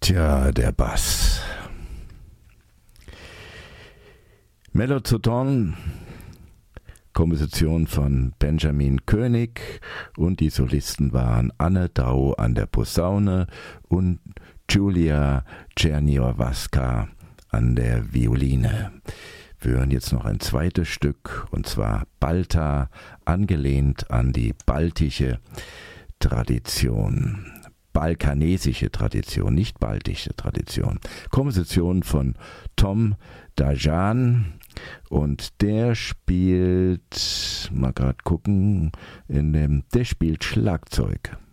Tja, der Bass. Mezzoton, Komposition von Benjamin König, und die Solisten waren Anne Dau an der Posaune und Julia Czerniawska an der Violine. Wir hören jetzt noch ein zweites Stück, und zwar Balta, angelehnt an die baltische Tradition. Balkanesische Tradition, nicht baltische Tradition. Komposition von Tom Dajan, und der spielt, mal gerade gucken, der spielt Schlagzeug.